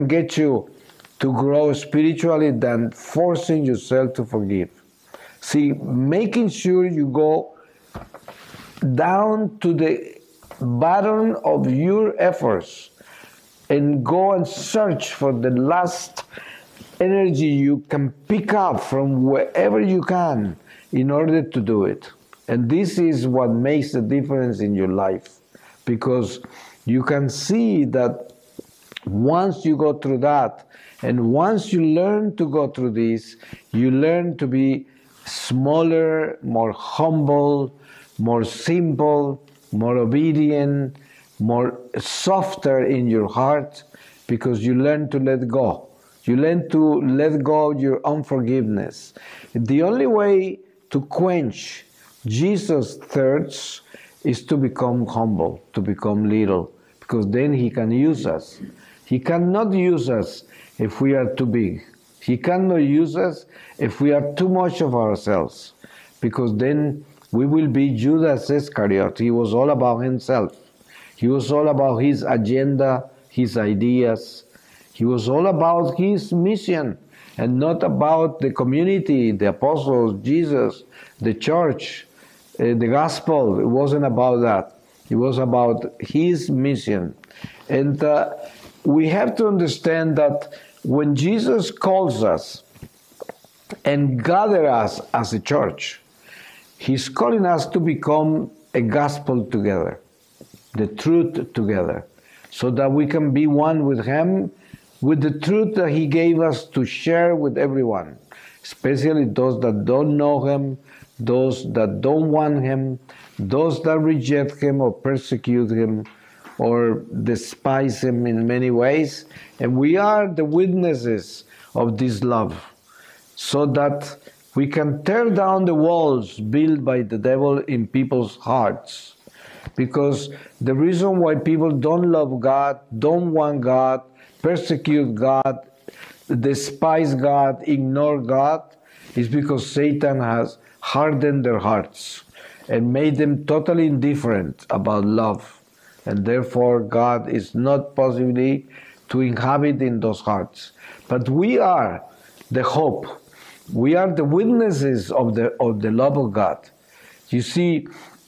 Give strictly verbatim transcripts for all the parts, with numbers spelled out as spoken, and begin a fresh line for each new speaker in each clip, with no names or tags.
get you to grow spiritually than forcing yourself to forgive. See, making sure you go down to the bottom of your efforts and go and search for the last energy you can pick up from wherever you can in order to do it. And this is what makes the difference in your life, because you can see that once you go through that, and once you learn to go through this, you learn to be smaller, more humble, more simple, more obedient, more softer in your heart, because you learn to let go. You learn to let go of your unforgiveness. The only way to quench Jesus' thirst is to become humble, to become little, because then he can use us. He cannot use us if we are too big. He cannot use us if we are too much of ourselves, because then we will be Judas Iscariot. He was all about himself. He was all about his agenda, his ideas. He was all about his mission and not about the community, the apostles, Jesus, the church, uh, the gospel. It wasn't about that. It was about his mission. And uh, we have to understand that when Jesus calls us and gather us as a church, he's calling us to become a gospel together, the truth together, so that we can be one with him, with the truth that he gave us to share with everyone, especially those that don't know him, those that don't want him, those that reject him or persecute him or despise him in many ways. And we are the witnesses of this love, so that we can tear down the walls built by the devil in people's hearts. Because the reason why people don't love God, don't want God, persecute God, despise God, ignore God, is because Satan has hardened their hearts and made them totally indifferent about love. And therefore God is not possibly to inhabit in those hearts. But we are the hope. We are the witnesses of the, of the love of God. You see,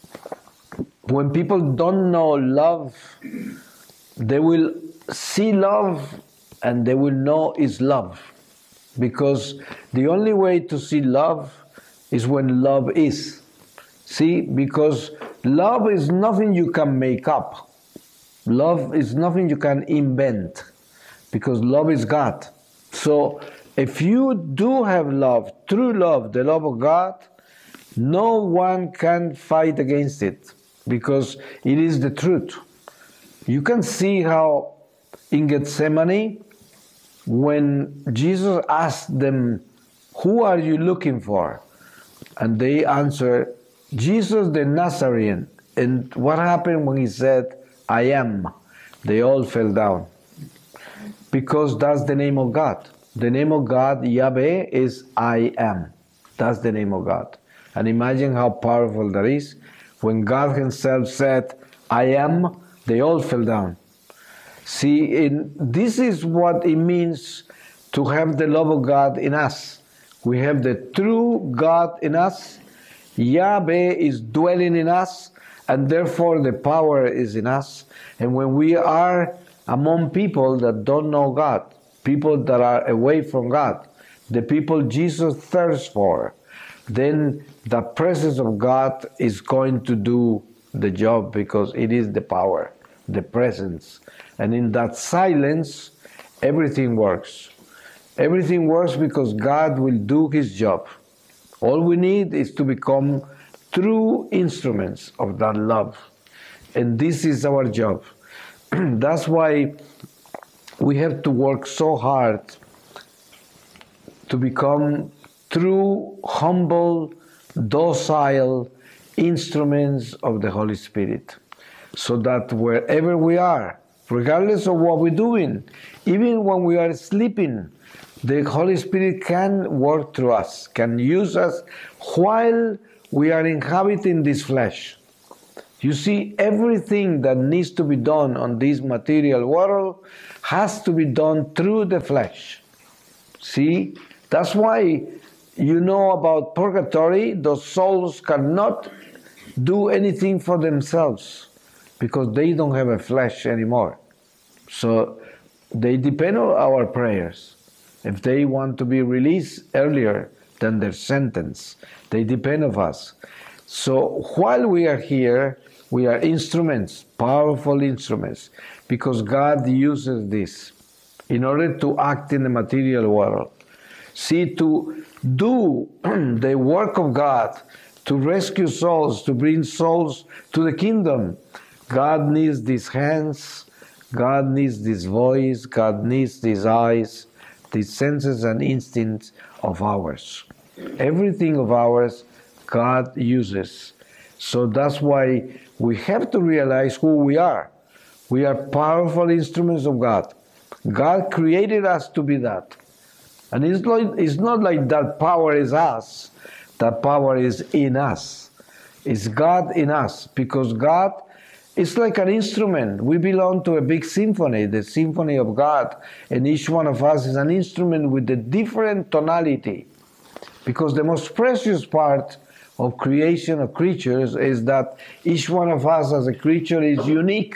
when people don't know love, they will see love and they will know it's love. Because the only way to see love is when love is. See, because love is nothing you can make up. Love is nothing you can invent, because love is God. So if you do have love, true love, the love of God, no one can fight against it, because it is the truth. You can see how in Gethsemane, when Jesus asked them, "Who are you looking for?" And they answered, "Jesus the Nazarene." And what happened when he said, "I am"? They all fell down. Because that's the name of God. The name of God, Yahweh, is I am. That's the name of God. And imagine how powerful that is. When God himself said, "I am," they all fell down. See, in, this is what it means to have the love of God in us. We have the true God in us. Yahweh is dwelling in us, and therefore the power is in us. And when we are among people that don't know God, people that are away from God, the people Jesus thirsts for, then the presence of God is going to do the job, because it is the power, the presence. And in that silence, everything works. Everything works because God will do his job. All we need is to become true instruments of that love. And this is our job. That's why we have to work so hard to become true, humble, docile instruments of the Holy Spirit. So that wherever we are, regardless of what we're doing, even when we are sleeping, the Holy Spirit can work through us, can use us while we are inhabiting this flesh. You see, everything that needs to be done on this material world has to be done through the flesh. See, that's why you know about purgatory, those souls cannot do anything for themselves because they don't have a flesh anymore. So they depend on our prayers. If they want to be released earlier than their sentence, they depend on us. So while we are here, we are instruments, powerful instruments, because God uses this in order to act in the material world. See, to do the work of God, to rescue souls, to bring souls to the kingdom, God needs these hands, God needs this voice, God needs these eyes, these senses and instincts of ours. Everything of ours, God uses. So that's why we have to realize who we are. We are powerful instruments of God. God created us to be that. And it's, like, it's not like that power is us, that power is in us. It's God in us, because God is like an instrument. We belong to a big symphony, the symphony of God, and each one of us is an instrument with a different tonality. Because the most precious part of creation of creatures is that each one of us as a creature is unique.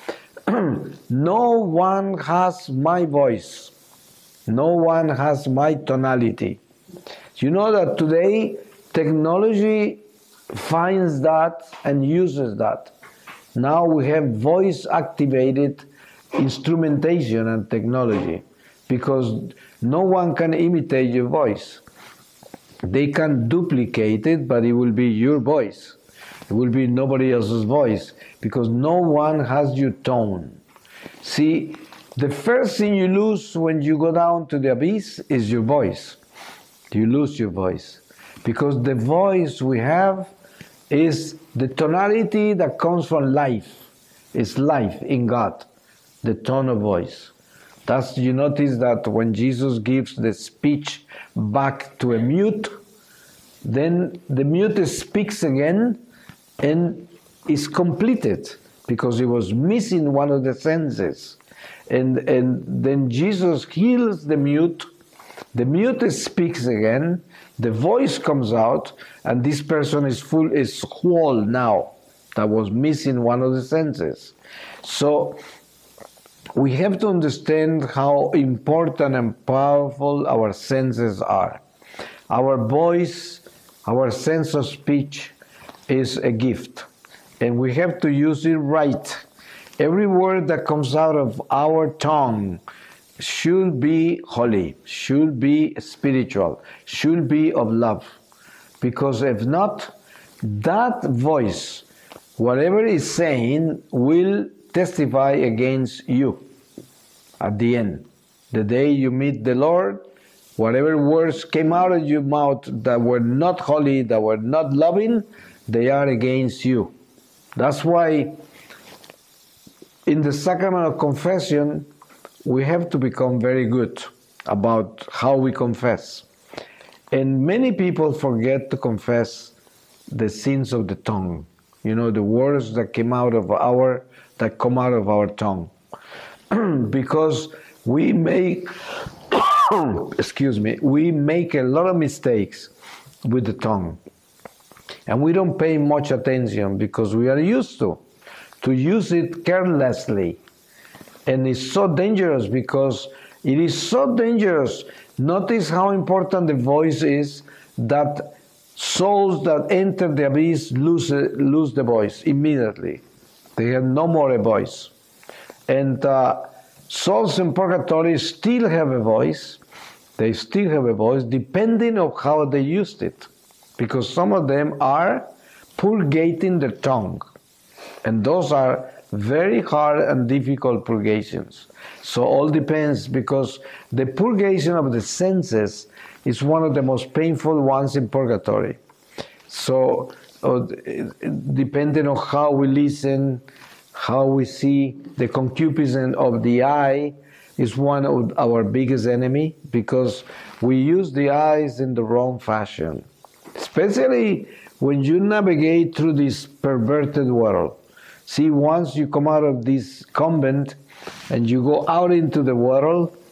No one has my voice. No one has my tonality. You know that today technology finds that and uses that. Now we have voice-activated instrumentation and technology, because no one can imitate your voice. They can duplicate it, but it will be your voice. It will be nobody else's voice, because no one has your tone. See, the first thing you lose when you go down to the abyss is your voice. You lose your voice, because the voice we have is the tonality that comes from life. It's life in God, the tone of voice. That's, you notice that when Jesus gives the speech back to a mute, then the mute speaks again and is completed, because he was missing one of the senses. And, and then Jesus heals the mute, the mute speaks again, the voice comes out, and this person is full, is whole now, that was missing one of the senses. So we have to understand how important and powerful our senses are. Our voice, our sense of speech is a gift, and we have to use it right. Every word that comes out of our tongue should be holy, should be spiritual, should be of love. Because if not, that voice, whatever it's saying, will testify against you at the end. The day you meet the Lord, whatever words came out of your mouth that were not holy, that were not loving, they are against you. That's why in the sacrament of confession, we have to become very good about how we confess. And many people forget to confess the sins of the tongue. You know, the words that came out of our, that come out of our tongue. Because we make, excuse me, we make a lot of mistakes with the tongue. And we don't pay much attention because we are used to, to use it carelessly. And it's so dangerous, because it is so dangerous. Notice how important the voice is, that souls that enter the abyss lose, lose the voice immediately. They have no more a voice. And uh, souls in purgatory still have a voice. They still have a voice, depending on how they used it. Because some of them are purgating their tongue. And those are very hard and difficult purgations. So all depends, because the purgation of the senses is one of the most painful ones in purgatory. So uh, depending on how we listen, how we see, the concupiscence of the eye is one of our biggest enemy, because we use the eyes in the wrong fashion. Especially when you navigate through this perverted world, see, once you come out of this convent and you go out into the world,